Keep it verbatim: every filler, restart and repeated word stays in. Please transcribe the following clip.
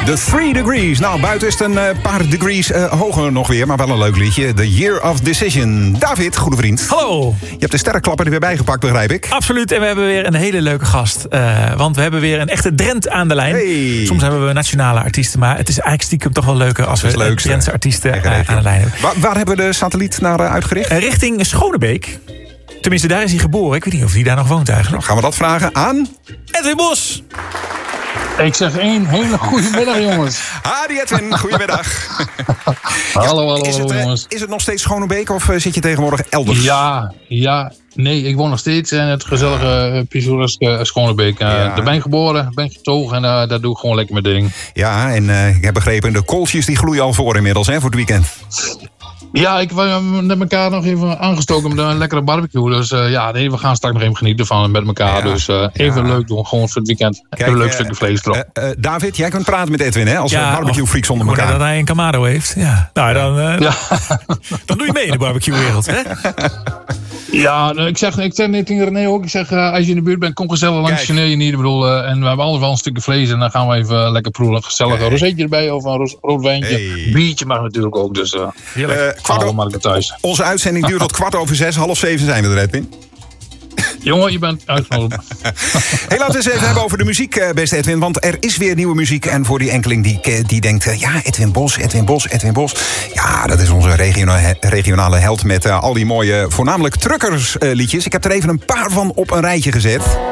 The Three Degrees. Nou, buiten is het een uh, paar degrees uh, hoger nog weer, maar wel een leuk liedje. The Year of Decision. David, goede vriend. Hallo. Je hebt de sterrenklapper er weer bijgepakt, begrijp ik. Absoluut, en we hebben weer een hele leuke gast. Uh, want we hebben weer een echte Drent aan de lijn. Hey. Soms hebben we nationale artiesten, maar het is eigenlijk stiekem toch wel leuker als we leuk, Drentse artiesten uh, aan de lijn hebben. Waar, waar hebben we de satelliet naar uh, uitgericht? Uh, richting Schonebeek. Tenminste, daar is hij geboren. Ik weet niet of hij daar nog woont eigenlijk. Nou, gaan we dat vragen aan Edwin Bos. Ik zeg één hele goede middag, jongens. Hadi Edwin, goedemiddag. Hallo, hallo, is het, uh, jongens. Is het nog steeds Schonebeek of uh, zit je tegenwoordig elders? Ja, ja. Nee, ik woon nog steeds in het gezellige, uh, pittoreske Schonebeek. Uh, Ja. Daar ben ik geboren, ben ik getogen en uh, daar doe ik gewoon lekker mijn ding. Ja, en uh, ik heb begrepen, de kooltjes die gloeien al voor inmiddels, hè, voor het weekend. Ja, ik heb met elkaar nog even aangestoken met een lekkere barbecue. Dus uh, ja, nee, we gaan straks nog even genieten van met elkaar. Ja, dus uh, even ja. leuk doen, gewoon voor het weekend. Kijk, even een leuk uh, stukje vlees erop. Uh, uh, David, jij kunt praten met Edwin, hè? Als Ja, ja, barbecue freaks onder ik hoorde elkaar. dat hij een Camaro heeft. Ja. Nou, dan, uh, Ja. dan doe je mee in de barbecue-wereld, hè? Ja, nou, ik zeg, ik zeg nee, tegen René ook. Ik zeg, uh, als je in de buurt bent, kom gezellig langs Kijk. Geneer je niet. Ik bedoel, uh, en we hebben altijd wel een stukje vlees en dan gaan we even uh, lekker proeven. Een gezellig Kijk. rozeetje erbij of een rood, rood wijntje. Hey. Biertje mag natuurlijk ook, dus uh, Heerlijk. Uh, kwart allemaal o- maar lekker thuis. Onze uitzending duurt tot kwart over zes, half zeven zijn we er, Edwin. Jongen, je bent uitgenodigd. Hey, laten we eens even hebben over de muziek, uh, beste Edwin. Want er is weer nieuwe muziek. En voor die enkeling die, die denkt, uh, ja, Edwin Bos, Edwin Bos, Edwin Bos. Ja, dat is onze regionale, regionale held met uh, al die mooie, voornamelijk truckersliedjes. Uh, Ik heb er even een paar van op een rijtje gezet.